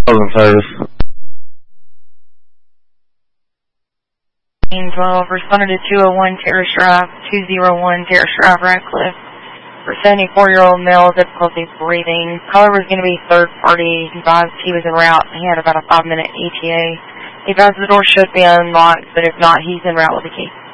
service. 12, responded to 201 Terrace Drive, 201 Terrace Drive, Radcliffe. For 74-year-old male, difficulty breathing. Caller was going to be third party. He advised he was en route. He had about a 5-minute ETA. He advised the door should be unlocked, but if not, he's en route with the key.